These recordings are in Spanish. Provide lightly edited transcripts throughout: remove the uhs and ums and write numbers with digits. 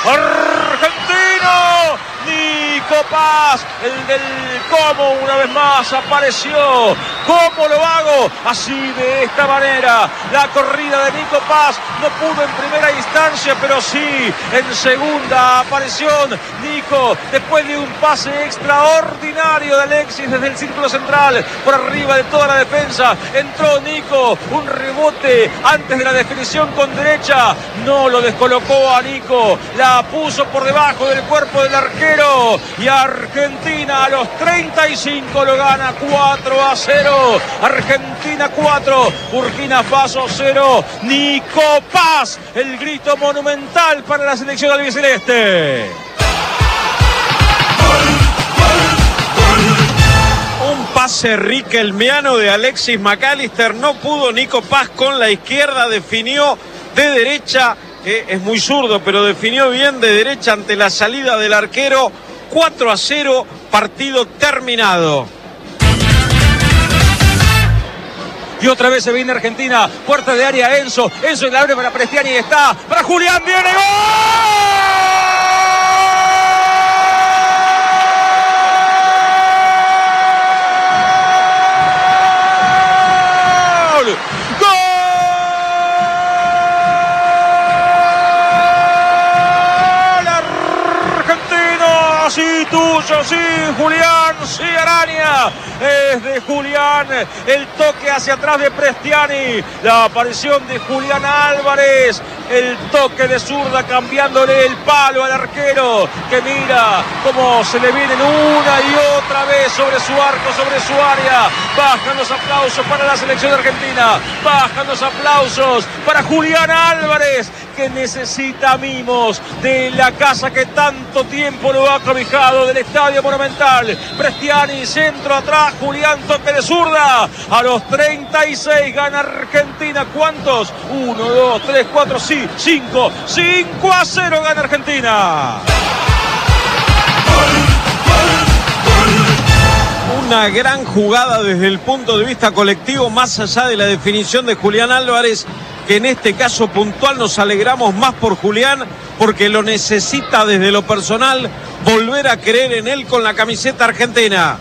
argentino. Nico Paz, el del cómo una vez más apareció. ¿Cómo lo hago? Así, de esta manera. La corrida de Nico Paz no pudo en primera instancia, pero sí en segunda aparición. Nico, después de un pase extraordinario de Alexis desde el círculo central, por arriba de toda la defensa, entró Nico, un rebote antes de la definición con derecha, no lo descolocó a Nico, la puso por debajo del cuerpo del arquero, y Argentina a los 35 lo gana 4-0. Argentina 4, Burkina Faso 0. Nico Paz, el grito monumental para la selección albiceleste. Un pase riquelmiano de Alexis McAllister, no pudo Nico Paz con la izquierda, definió de derecha, es muy zurdo, pero definió bien de derecha ante la salida del arquero. 4-0, partido terminado. Y otra vez se viene Argentina, puerta de área Enzo en la abre para Prestiani, está para Julián, viene gol. Sí, tuyo, sí, Julián, sí, Araña, es de Julián, el toque hacia atrás de Prestiani, la aparición de Julián Álvarez, el toque de zurda cambiándole el palo al arquero, que mira cómo se le vienen una y otra vez sobre su arco, sobre su área. Bajan los aplausos para la selección argentina, bajan los aplausos para Julián Álvarez, que necesita mimos de la casa que tanto tiempo lo ha cobijado, del Estadio Monumental. Prestiani, centro atrás, Julián, toque de zurda. A los 36 gana Argentina. ¿Cuántos? 1, 2, 3, 4, sí, 5. 5-0 gana Argentina. Una gran jugada desde el punto de vista colectivo, más allá de la definición de Julián Álvarez, que en este caso puntual nos alegramos más por Julián, porque lo necesita desde lo personal, volver a creer en él con la camiseta argentina.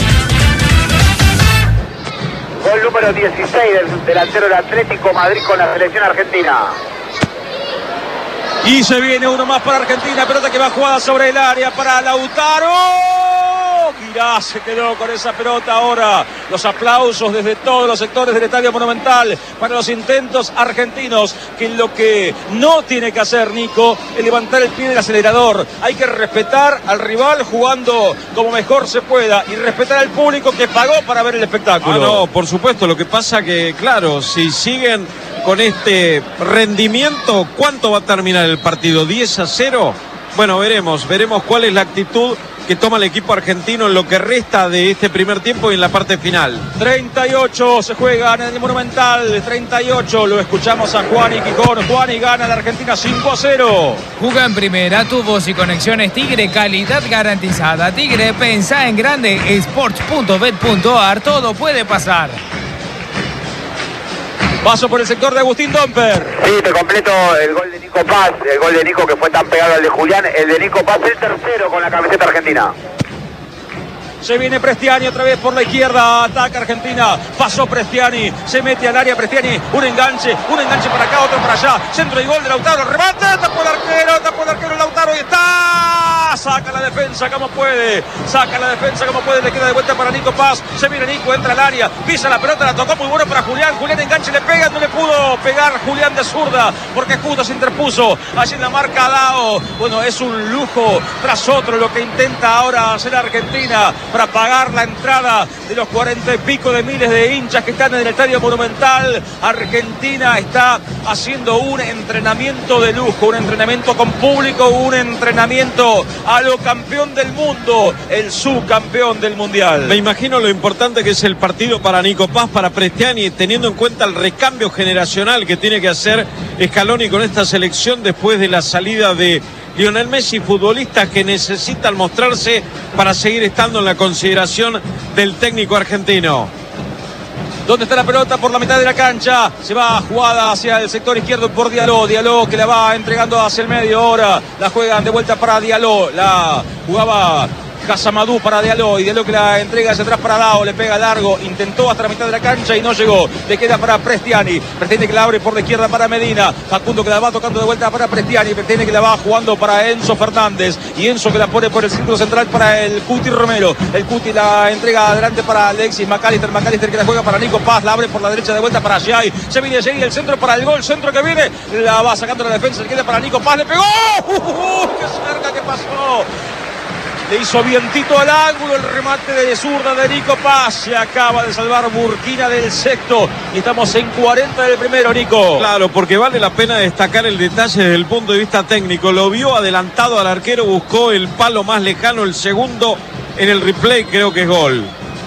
Gol número 16 del delantero del Atlético Madrid con la selección argentina. Y se viene uno más para Argentina, pelota que va jugada sobre el área para Lautaro. Girá se quedó con esa pelota ahora. Los aplausos desde todos los sectores del Estadio Monumental para los intentos argentinos, que lo que no tiene que hacer Nico es levantar el pie del acelerador. Hay que respetar al rival jugando como mejor se pueda y respetar al público que pagó para ver el espectáculo. No, por supuesto. Lo que pasa que, claro, si siguen con este rendimiento, ¿cuánto va a terminar el partido? ¿10-0? Bueno, veremos cuál es la actitud que toma el equipo argentino en lo que resta de este primer tiempo y en la parte final. 38 se juegan en el Monumental, 38, lo escuchamos a Juani Quijón. Juani gana la Argentina 5-0. Juega en primera, tubos y conexiones Tigre, calidad garantizada. Tigre, pensá en grande, sports.bet.ar, todo puede pasar. Paso por el sector de Agustín Domper. Sí, te completo el gol de Nico Paz, el gol de Nico que fue tan pegado al de Julián, el de Nico Paz, el tercero con la camiseta argentina. Se viene Prestiani otra vez por la izquierda, ataca Argentina, pasó Prestiani, se mete al área Prestiani, un enganche para acá, otro para allá, centro y gol de Lautaro, remate, tapó el arquero Lautaro y está, saca la defensa como puede, le queda de vuelta para Nico Paz, se viene Nico, entra al área, pisa la pelota, la tocó muy bueno para Julián enganche, le pega, no le pudo pegar Julián de zurda, porque justo se interpuso, allí en la marca Dao. Bueno, es un lujo tras otro lo que intenta ahora hacer Argentina, para pagar la entrada de los 40 y pico de miles de hinchas que están en el Estadio Monumental. Argentina está haciendo un entrenamiento de lujo, un entrenamiento con público, un entrenamiento a lo campeón del mundo, el subcampeón del Mundial. Me imagino lo importante que es el partido para Nico Paz, para Prestiani, teniendo en cuenta el recambio generacional que tiene que hacer Scaloni con esta selección después de la salida de Lionel Messi, futbolistas que necesitan mostrarse para seguir estando en la consideración del técnico argentino. ¿Dónde está la pelota? Por la mitad de la cancha. Se va jugada hacia el sector izquierdo por Diallo. Diallo que la va entregando hacia el medio. Ahora la juegan de vuelta para Diallo. La jugaba Casamadú para Diallo, y Diallo que la entrega hacia atrás para Dao, le pega largo, intentó hasta la mitad de la cancha y no llegó, le queda para Prestiani que la abre por la izquierda para Medina, Facundo que la va tocando de vuelta para Prestiani que la va jugando para Enzo Fernández, y Enzo que la pone por el círculo central para el Cuti Romero, el Cuti la entrega adelante para Alexis McAllister que la juega para Nico Paz, la abre por la derecha de vuelta para Jay, se viene Jay, el centro para el gol, centro que viene, la va sacando la defensa, le queda para Nico Paz, le pegó, ¡qué cerca que pasó! Le hizo vientito al ángulo el remate de zurda de Nico Paz. Se acaba de salvar Burkina del sexto. Y estamos en 40 del primero, Nico. Claro, porque vale la pena destacar el detalle desde el punto de vista técnico. Lo vio adelantado al arquero, buscó el palo más lejano, el segundo. En el replay creo que es gol.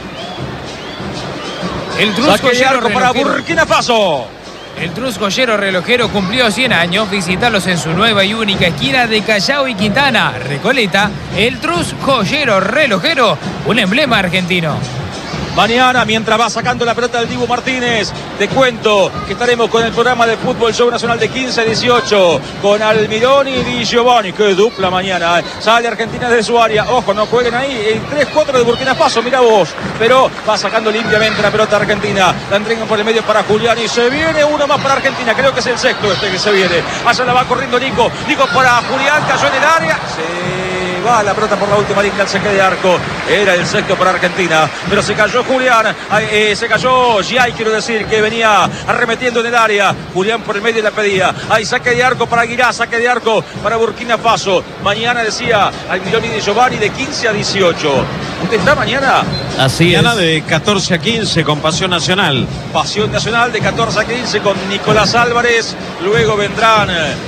El Saque de arco para Burkina Faso. El Trus Joyero Relojero cumplió 100 años. Visítalos en su nueva y única esquina de Callao y Quintana, Recoleta. El Trus Joyero Relojero, un emblema argentino. Mañana, mientras va sacando la pelota del Dibu Martínez, te cuento que estaremos con el programa de Fútbol Show Nacional de 15 a 18 con Almirón y Di Giovanni. Qué dupla mañana. Sale Argentina de su área. Ojo, no jueguen ahí. El 3-4 de Burkina Faso, mira vos. Pero va sacando limpiamente la pelota Argentina. La entregan por el medio para Julián y se viene uno más para Argentina. Creo que es el sexto que se viene. Allá la va corriendo Nico. Nico para Julián, cayó en el área. Se va la pelota por la última línea al saque de arco. Era el sexto para Argentina, pero se cayó Julián, se cayó Giai, quiero decir, que venía arremetiendo en el área. Julián por el medio la pedía. Hay saque de arco para Aguirá, saque de arco para Burkina Faso. Mañana decía Almirón y Di Giovanni de 15 a 18. ¿Usted está mañana? Así mañana es. De 14 a 15 con Pasión Nacional. Pasión Nacional de 14 a 15 con Nicolás Álvarez. Luego vendrán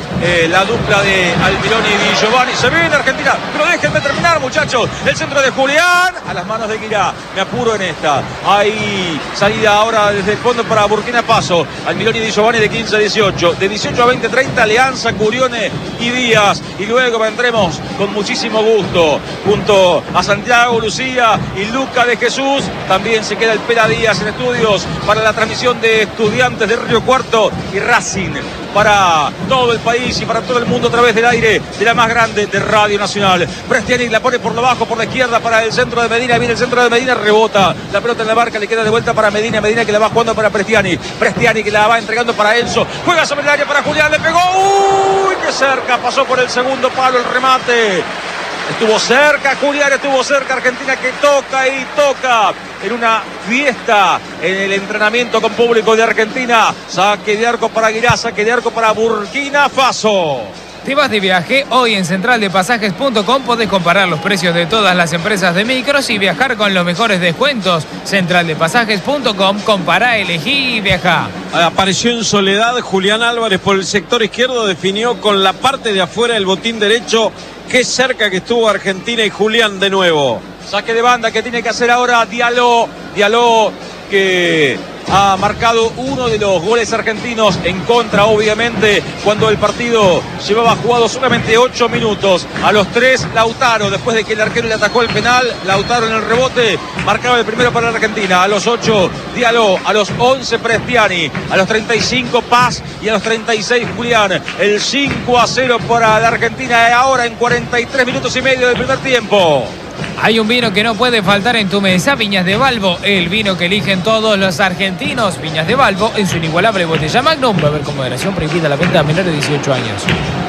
la dupla de Almirón y Di Giovanni. Se viene Argentina, pero déjenme terminar, muchachos. El centro de Julián a las manos de Aguirá. Me apuro en esta. Hay salida ahora desde el fondo para Burkina Faso. Almirón y Di Giovanni de 15 a 18. De 18 a 20, 30, Alianza, Curione y Díaz. Y luego vendremos con muchísimo gusto junto a Santiago, Lucía y Luca de Jesús. También se queda el Pera Díaz en estudios para la transmisión de Estudiantes de Río Cuarto y Racing para todo el país y para todo el mundo a través del aire de la más grande de Radio Nacional. Prestiani la pone por lo bajo, por la izquierda para el centro de Medina. Viene el centro de Medina, rebota la pelota en la barca, le queda de vuelta para Medina. Medina que la va jugando para Prestiani. Prestiani que la va entregando para Enzo. Juega sobre el área para Julián, le pegó. ¡Uy! ¡Qué cerca! Pasó por el segundo palo el remate. Estuvo cerca Julián, estuvo cerca Argentina, que toca y toca en una fiesta en el entrenamiento con público de Argentina. Saque de arco para Aguirá, saque de arco para Burkina Faso. ¿Te vas de viaje? Hoy en centraldepasajes.com podés comparar los precios de todas las empresas de micros y viajar con los mejores descuentos. Centraldepasajes.com, compará, elegí y viajá. Apareció en soledad Julián Álvarez por el sector izquierdo, definió con la parte de afuera del botín derecho. Qué cerca que estuvo Argentina y Julián de nuevo. Saque de banda que tiene que hacer ahora Diallo. Diallo que ha marcado uno de los goles argentinos en contra, obviamente, cuando el partido llevaba jugado solamente 8 minutos. A los 3, Lautaro, después de que el arquero le atacó el penal, Lautaro en el rebote, marcaba el primero para la Argentina. A los 8, Diallo, a los 11, Prestiani, a los 35, Paz y a los 36, Julián. El 5-0 para la Argentina ahora en 43 minutos y medio del primer tiempo. Hay un vino que no puede faltar en tu mesa, Viñas de Balbo, el vino que eligen todos los argentinos. Viñas de Balbo en su inigualable botella Magnum, beber con moderación, prohibida la venta a menores de 18 años.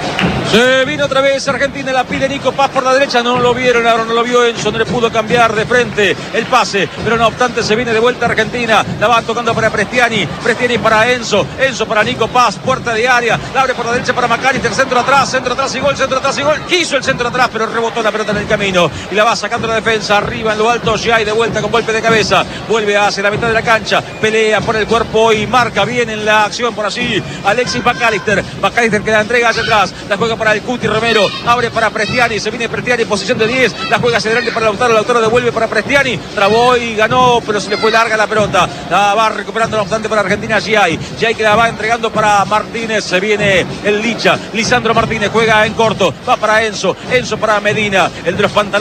Se vino otra vez Argentina, la pide Nico Paz por la derecha, no lo vieron, ahora no lo vio Enzo, no le pudo cambiar de frente el pase, pero no obstante se viene de vuelta Argentina, la va tocando para Prestiani, Prestiani para Enzo, Enzo para Nico Paz, puerta de área, la abre por la derecha para McAllister, centro atrás y gol, centro atrás y gol, quiso el centro atrás, pero rebotó la pelota en el camino, y la va sacando la defensa, arriba en lo alto, Giai de vuelta con golpe de cabeza, vuelve hacia la mitad de la cancha, pelea por el cuerpo y marca bien en la acción por allí, Alexis McAllister que la entrega hacia atrás, la juega para el Cuti Romero, abre para Prestiani, se viene Prestiani en posición de 10, la juega hacia adelante para Lautaro, Lautaro devuelve para Prestiani, trabó y ganó, pero se le fue larga la pelota, la va recuperando no obstante para Argentina Giai que la va entregando para Martínez, se viene el Licha, Lisandro Martínez juega en corto, va para Enzo para Medina, el de los pantalones arremangado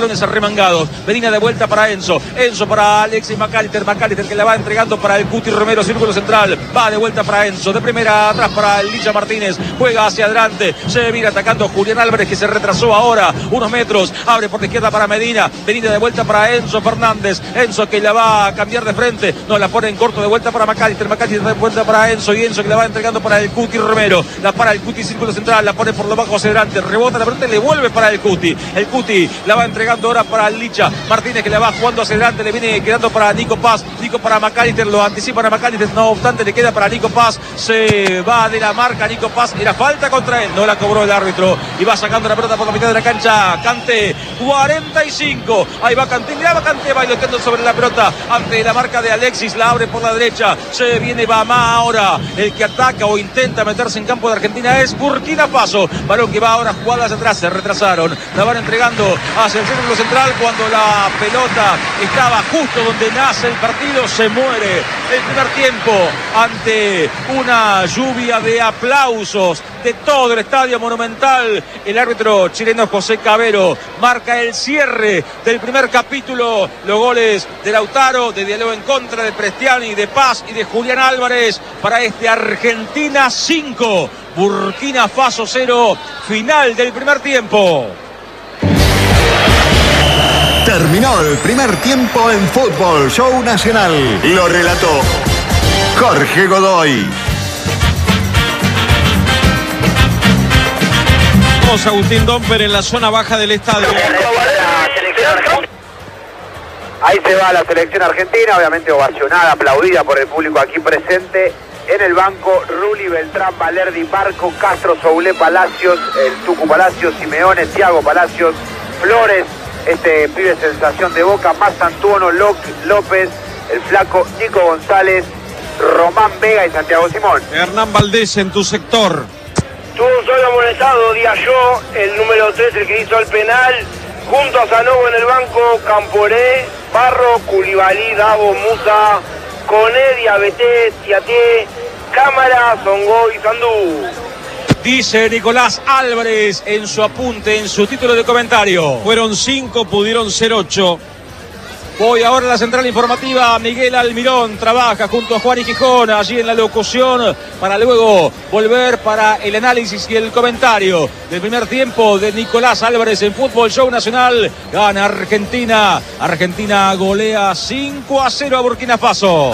arremangados. Medina de vuelta para Enzo para Alexis McAllister que la va entregando para el Cuti Romero, círculo central, va de vuelta para Enzo, de primera atrás para el Licha Martínez, juega hacia adelante, se viene atacando Julián Álvarez, que se retrasó ahora unos metros, abre por la izquierda para Medina de vuelta para Enzo Fernández, Enzo que la va a cambiar de frente, no, la pone en corto de vuelta para McAllister de vuelta para Enzo, y Enzo que la va entregando para el Cuti Romero, la para el Cuti, círculo central, la pone por lo bajo hacia adelante, rebota la pelota y le vuelve para el Cuti la va entregando ahora para el Licha Martínez, que la va jugando hacia adelante, le viene quedando para Nico Paz, para McAllister, lo anticipan a McAllister, no obstante le queda para Nico Paz, se va de la marca Nico Paz, era falta contra él, no la cobró el árbitro, y va sacando la pelota por la mitad de la cancha, Kanté, 45, ahí va Kanté, bailoteando sobre la pelota, ante la marca de Alexis, la abre por la derecha, se viene Bamá ahora, el que ataca o intenta meterse en campo de Argentina es Burkina Faso, balón que va ahora jugadas atrás, se retrasaron, la van entregando hacia el círculo central, cuando la pelota estaba justo donde nace el partido, se muere el primer tiempo ante una lluvia de aplausos de todo el estadio Monumental. El árbitro chileno José Cabero marca el cierre del primer capítulo, los goles de Lautaro, de Diallo en contra, de Prestiani, de Paz y de Julián Álvarez para este Argentina 5, Burkina Faso 0, final del primer tiempo. Terminó el primer tiempo en Fútbol Show Nacional. Lo relató Jorge Godoy. Vamos, Agustín Domper en la zona baja del estadio. Ahí se va la selección argentina, obviamente ovacionada, aplaudida por el público aquí presente. En el banco, Rulli, Beltrán, Valerdi, Barco, Castro, Soulé, Palacios, el Tucu Palacios, Simeone, Thiago Palacios, Flores, este pibe sensación de Boca, Mastantuono, López, el flaco Nico González, Román Vega y Santiago Simón. Hernán Valdés en tu sector. Tuvo un solo amonestado, Diallo, el número 3, el que hizo el penal, junto a Sanogo en el banco, Camporé, Barro, Culibalí, Davo, Musa, Coné, Diabeté, Tiaté, Cámara, Songo y Sandú. Dice Nicolás Álvarez en su apunte, en su título de comentario. Fueron 5, pudieron ser 8. Voy ahora a la central informativa. Miguel Almirón trabaja junto a Juan y Gijón allí en la locución para luego volver para el análisis y el comentario del primer tiempo de Nicolás Álvarez en Fútbol Show Nacional. Gana Argentina. Argentina golea 5-0 a Burkina Faso.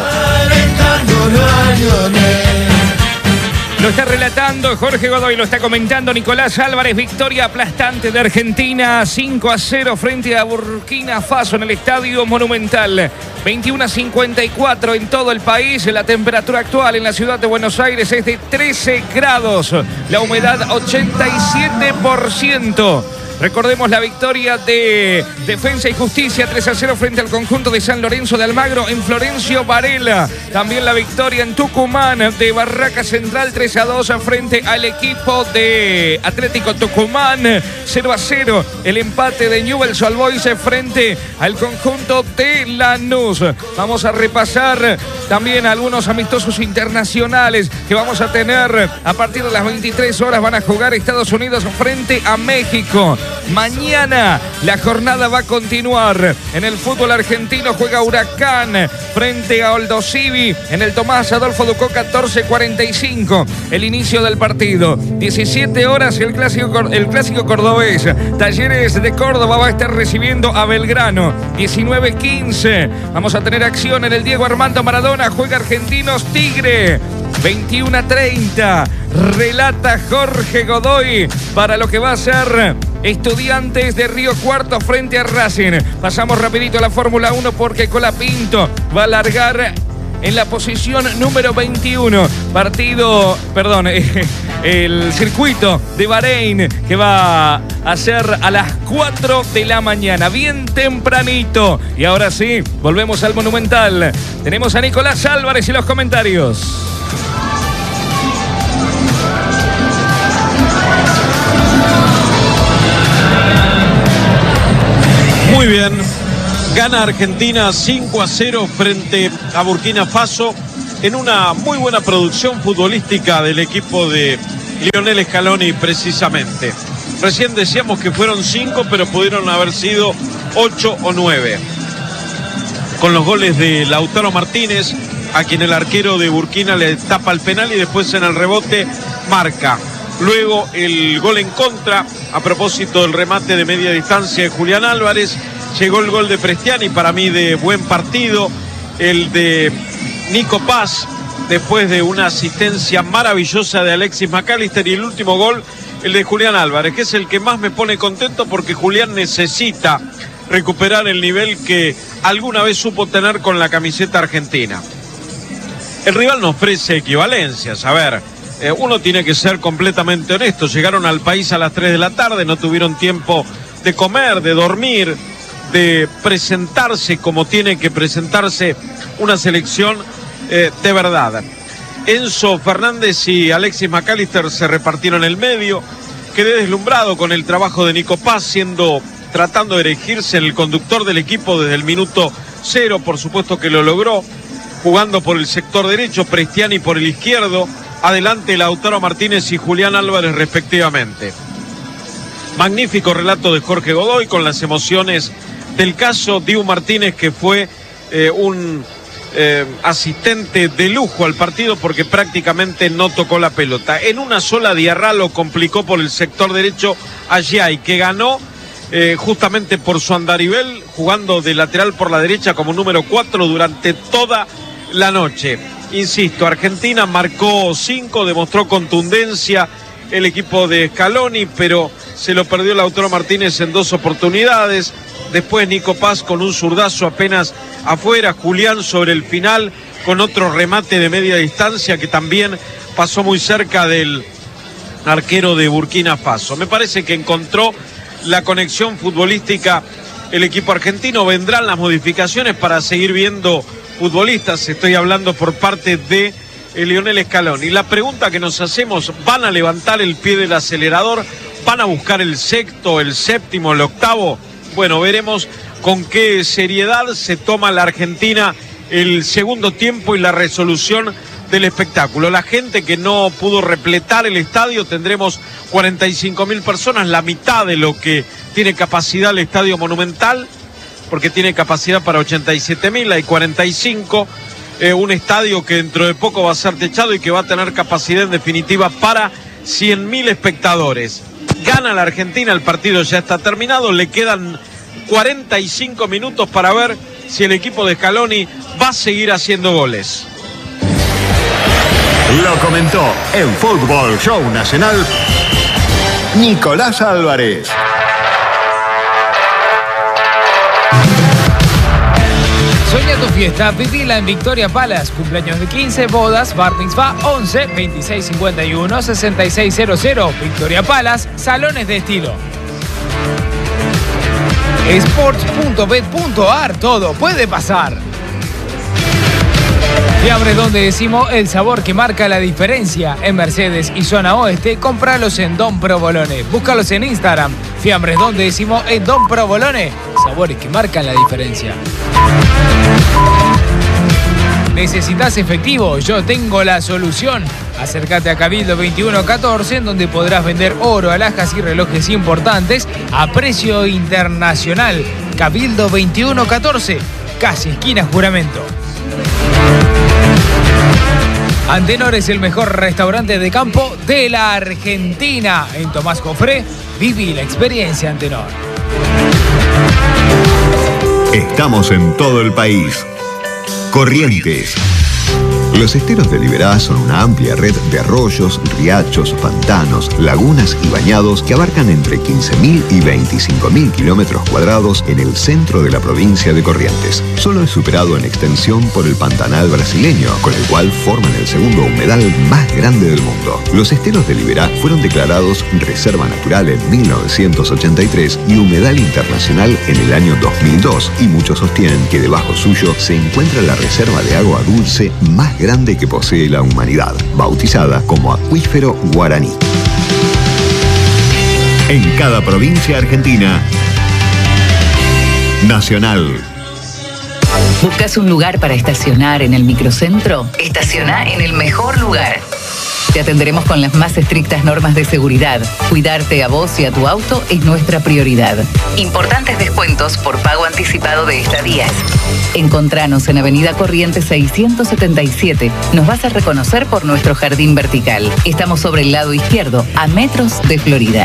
Lo está relatando Jorge Godoy, lo está comentando Nicolás Álvarez. Victoria aplastante de Argentina, 5-0 frente a Burkina Faso en el Estadio Monumental. 21:54 en todo el país. La temperatura actual en la ciudad de Buenos Aires es de 13 grados. La humedad 87%. Recordemos la victoria de Defensa y Justicia 3-0 frente al conjunto de San Lorenzo de Almagro en Florencio Varela. También la victoria en Tucumán de Barraca Central 3-2 frente al equipo de Atlético Tucumán. 0-0 el empate de Newell's Old Boys frente al conjunto de Lanús. Vamos a repasar también algunos amistosos internacionales que vamos a tener a partir de las 23 horas. Van a jugar Estados Unidos frente a México. Mañana la jornada va a continuar. En el fútbol argentino juega Huracán frente a Aldosivi en el Tomás Adolfo Ducó 14:45. El inicio del partido. 17 horas el clásico cordobés. Talleres de Córdoba va a estar recibiendo a Belgrano. 19:15. Vamos a tener acción en el Diego Armando Maradona. Juega Argentinos Tigre. 21:30. Relata Jorge Godoy para lo que va a ser Estudiantes de Río Cuarto frente a Racing. Pasamos rapidito a la Fórmula 1 porque Colapinto va a largar en la posición número 21. El circuito de Bahrein que va a ser a las 4 de la mañana, bien tempranito. Y ahora sí, volvemos al Monumental. Tenemos a Nicolás Álvarez y los comentarios. Muy bien, gana Argentina 5-0 frente a Burkina Faso en una muy buena producción futbolística del equipo de Lionel Scaloni precisamente. Recién decíamos que fueron 5, pero pudieron haber sido 8 o 9. Con los goles de Lautaro Martínez, a quien el arquero de Burkina le tapa el penal y después en el rebote marca. Luego el gol en contra, a propósito del remate de media distancia de Julián Álvarez. Llegó el gol de Prestiani, para mí de buen partido. El de Nico Paz, después de una asistencia maravillosa de Alexis McAllister. Y el último gol, el de Julián Álvarez, que es el que más me pone contento porque Julián necesita recuperar el nivel que alguna vez supo tener con la camiseta argentina. El rival nos ofrece equivalencias. A ver, uno tiene que ser completamente honesto. Llegaron al país a las 3 de la tarde, no tuvieron tiempo de comer, de dormir, de presentarse como tiene que presentarse una selección de verdad. Enzo Fernández y Alexis McAllister se repartieron el medio. Quedé deslumbrado con el trabajo de Nico Paz, tratando de erigirse en el conductor del equipo desde el minuto 0, por supuesto que lo logró, jugando por el sector derecho, Prestiani por el izquierdo, adelante Lautaro Martínez y Julián Álvarez respectivamente. Magnífico relato de Jorge Godoy con las emociones del caso. Dibu Martínez, que fue un asistente de lujo al partido porque prácticamente no tocó la pelota. En una sola Diarra lo complicó por el sector derecho a Giai, que ganó justamente por su andarivel, jugando de lateral por la derecha como número 4 durante toda la noche. Insisto, Argentina marcó 5, demostró contundencia el equipo de Scaloni, pero se lo perdió Lautaro Martínez en 2 oportunidades. Después Nico Paz con un zurdazo apenas afuera. Julián sobre el final con otro remate de media distancia que también pasó muy cerca del arquero de Burkina Faso. Me parece que encontró la conexión futbolística el equipo argentino. Vendrán las modificaciones para seguir viendo futbolistas. Estoy hablando por parte de Lionel Scaloni. La pregunta que nos hacemos: ¿van a levantar el pie del acelerador? ¿Van a buscar el sexto, el séptimo, el octavo? Bueno, veremos con qué seriedad se toma la Argentina el segundo tiempo y la resolución del espectáculo. La gente que no pudo repletar el estadio, tendremos 45.000 personas, la mitad de lo que tiene capacidad el Estadio Monumental, porque tiene capacidad para 87.000, hay 45. Un estadio que dentro de poco va a ser techado y que va a tener capacidad en definitiva para 100.000 espectadores. Gana la Argentina, el partido ya está terminado, le quedan 45 minutos para ver si el equipo de Scaloni va a seguir haciendo goles. Lo comentó en Fútbol Show Nacional Nicolás Álvarez. Sueña tu fiesta, vivila en Victoria Palace. Cumpleaños de 15, bodas, bar mitzvah 11 2651 6600. Victoria Palace, salones de estilo. Sports.bet.ar, todo puede pasar. Fiambres Don de Decimo, el sabor que marca la diferencia. En Mercedes y zona oeste, cómpralos en Don Provolone. Búscalos en Instagram. Fiambres Don de Decimo en Don Provolone. Sabores que marcan la diferencia. ¿Necesitas efectivo? Yo tengo la solución. Acércate a Cabildo 2114, en donde podrás vender oro, alhajas y relojes importantes a precio internacional. Cabildo 2114, casi esquina Juramento. Antenor es el mejor restaurante de campo de la Argentina. En Tomás Jofré, viví la experiencia Antenor. Estamos en todo el país. Corrientes. Los esteros de Liberá son una amplia red de arroyos, riachos, pantanos, lagunas y bañados que abarcan entre 15.000 y 25.000 kilómetros cuadrados en el centro de la provincia de Corrientes. Solo es superado en extensión por el Pantanal brasileño, con el cual forman el segundo humedal más grande del mundo. Los esteros de Liberá fueron declarados Reserva Natural en 1983 y Humedal Internacional en el año 2002, y muchos sostienen que debajo suyo se encuentra la reserva de agua dulce más grande que posee la humanidad, bautizada como Acuífero Guaraní. En cada provincia argentina, Nacional. ¿Buscas un lugar para estacionar en el microcentro? Estaciona en el mejor lugar. Te atenderemos con las más estrictas normas de seguridad. Cuidarte a vos y a tu auto es nuestra prioridad. Importantes descuentos por pago anticipado de estadías. Encontranos en Avenida Corrientes 677. Nos vas a reconocer por nuestro jardín vertical. Estamos sobre el lado izquierdo, a metros de Florida.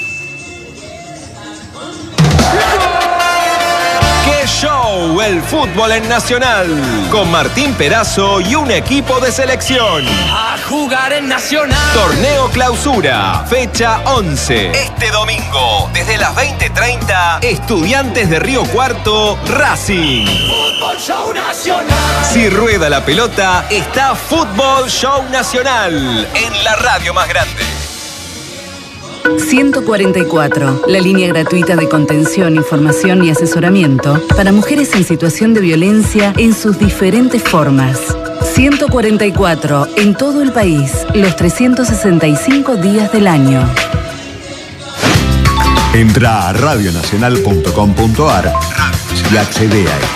Show, el fútbol en Nacional, con Martín Perazo y un equipo de selección. A jugar en Nacional. Torneo Clausura, fecha 11. Este domingo, desde las 20:30, Estudiantes de Río Cuarto, Racing. Fútbol Show Nacional. Si rueda la pelota, está Fútbol Show Nacional, en la radio más grande. 144, la línea gratuita de contención, información y asesoramiento para mujeres en situación de violencia en sus diferentes formas. 144, en todo el país, los 365 días del año. Entra a radionacional.com.ar y accede a